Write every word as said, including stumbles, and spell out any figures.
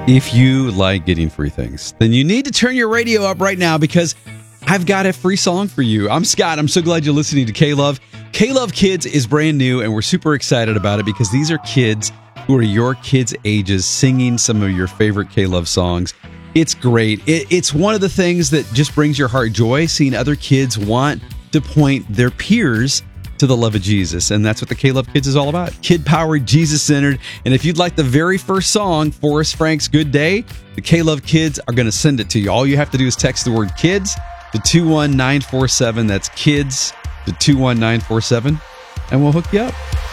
If you like getting free things, then you need to turn your radio up right now because I've got a free song for you. I'm Scott. I'm so glad you're listening to K-Love. K-Love Kids is brand new, and we're super excited about it because these are kids who are your kids' ages singing some of your favorite K-Love songs. It's great. It, it's one of the things that just brings your heart joy, seeing other kids want to point their peers to the love of Jesus. And that's what the K-Love Kids is all about. Kid-powered, Jesus-centered. And if you'd like the very first song, Forrest Frank's Good Day, the K-Love Kids are going to send it to you. All you have to do is text the word kids to two one nine four seven. That's kids to two one nine four seven. And we'll hook you up.